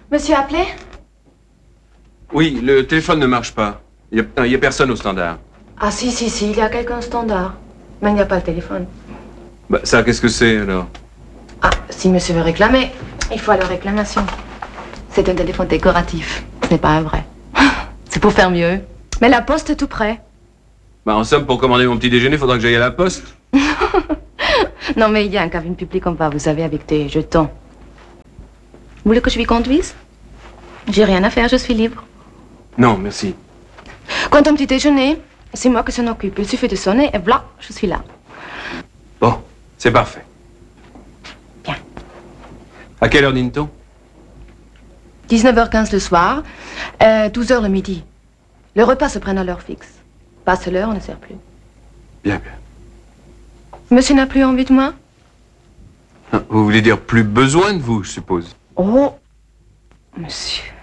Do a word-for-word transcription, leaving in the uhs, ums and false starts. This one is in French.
Monsieur a appelé? Oui, le téléphone ne marche pas. Il n'y a, a personne au standard. Ah si, si, si, il y a quelqu'un au standard. Mais il n'y a pas le téléphone. Bah, ça, qu'est-ce que c'est, alors? Ah, si monsieur veut réclamer, il faut aller aux réclamations. C'est un téléphone décoratif. Ce n'est pas un vrai. C'est pour faire mieux. Mais la poste est tout près. Bah, en somme, pour commander mon petit déjeuner, il faudra que j'aille à la poste. Non, mais il y a un cabine publique en bas, vous savez, avec des jetons. Vous voulez que je lui conduise? J'ai rien à faire, je suis libre. Non, merci. Quant au petit déjeuner, c'est moi qui s'en occupe. Il suffit de sonner et voilà, je suis là. Bon, c'est parfait. Bien. À quelle heure dîne-t-on? dix-neuf heures quinze le soir, euh, douze heures le midi. Le repas se prend à l'heure fixe. Passe l'heure, on ne sert plus. Bien, bien. Monsieur n'a plus envie de moi? Vous voulez dire plus besoin de vous, je suppose? Oh, monsieur.